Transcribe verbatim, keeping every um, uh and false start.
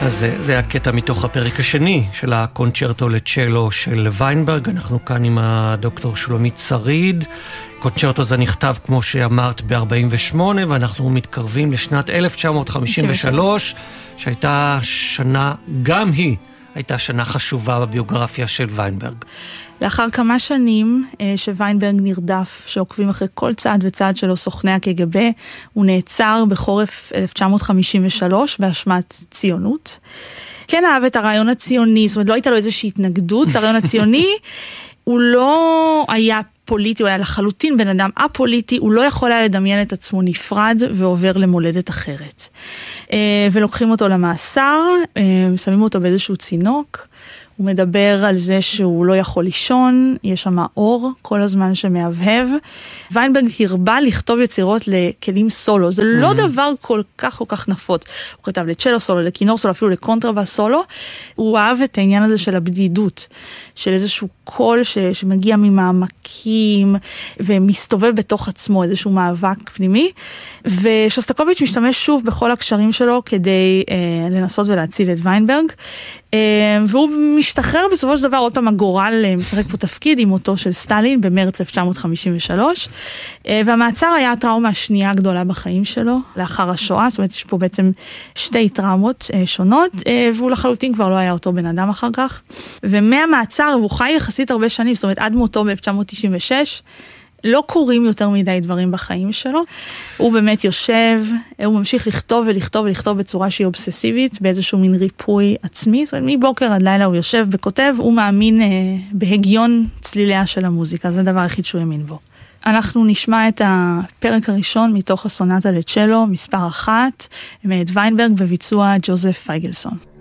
אז זה, זה הקטע מתוך הפרק השני של הקונצ'רטו לצ'לו של ויינברג. אנחנו כאן עם הדוקטור שלומית שריד. קונצ'רטו זה נכתב, כמו שאמרת, ב-ארבעים ושמונה, ואנחנו מתקרבים לשנת אלף תשע מאות חמישים ושלוש, שהייתה שנה, גם היא הייתה שנה חשובה בביוגרפיה של ויינברג. לאחר כמה שנים שוויינברג נרדף, שעוקבים אחרי כל צעד וצעד שלו סוכני הקג"ב, הוא נעצר בחורף אלף תשע מאות חמישים ושלוש באשמת ציונות. כן אהב את הרעיון הציוני, זאת אומרת לא הייתה לו איזושהי התנגדות לרעיון הציוני, הוא לא היה פוליטי, הוא היה לחלוטין בן אדם א-פוליטי, הוא לא יכול היה לדמיין את עצמו נפרד ועובר למולדת אחרת. ולוקחים אותו למאסר, שמים אותו באיזשהו צינוק, הוא מדבר על זה שהוא לא יכול לישון, יש שם אור כל הזמן שמהבהב. ויינברג הרבה לכתוב יצירות לכלים סולו, זה לא דבר כל כך כל כך נפוץ. הוא כתב לצ'לו סולו, לכינור סולו, אפילו לקונטרבאס סולו. הוא אהב את העניין הזה של הבדידות, של איזשהו קול ש... שמגיע ממעמקים ומסתובב בתוך עצמו, איזשהו מאבק פנימי. ושוסטקוביץ' משתמש שוב בכל הקשרים שלו כדי אה, לנסות ולהציל את ויינברג. והוא משתחרר בסופו של דבר, עוד פעם הגורל משחק פה תפקיד עם מותו של סטלין במרץ אלף תשע מאות חמישים ושלוש, והמעצר היה הטראומה השנייה הגדולה בחיים שלו, לאחר השואה, זאת אומרת יש פה בעצם שתי טראומות שונות, והוא לחלוטין כבר לא היה אותו בן אדם אחר כך, ומהמעצר הוא חי יחסית הרבה שנים, זאת אומרת עד מותו ב-אלף תשע מאות תשעים ושש, לא קורים יותר מדי דברים בחיים שלו, הוא באמת יושב, הוא ממשיך לכתוב ולכתוב ולכתוב בצורה שהיא אובססיבית, באיזשהו מין ריפוי עצמי, זאת אומרת, מבוקר עד לילה הוא יושב וכותב, הוא מאמין אה, בהגיון צליליה של המוזיקה, זה הדבר היחיד שהוא יאמין בו. אנחנו נשמע את הפרק הראשון מתוך הסונטה לצ'לו, מספר אחת, מאת ויינברג בביצוע ג'וזף פייגלסון.